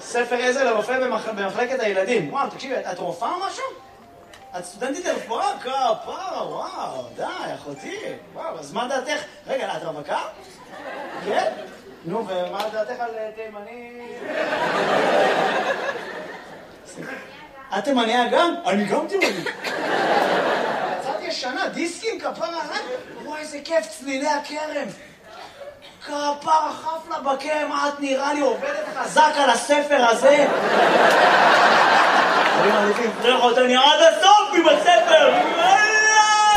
ספר עזר לרופא במחלקת הילדים. וואו, תקשיבי, את רופאה או משהו? את סטודנטית לרפואה? כפרה, וואו, די, אחותי. וואו, אז מה דעתך? רגע, את רווקה? כן? נו, ומה דעתך על תימני? את תימניה גם? אני גם תימני. יצאתי ישנה, דיסקים, כפרה, וואי, איזה כיף, צלילי הכרם. כפרה, חפלה בכרם, את נראה לי עובדת חזק על הספר הזה. אני מעדיפים, תראה אותה, אני עד הסוף עם הספר.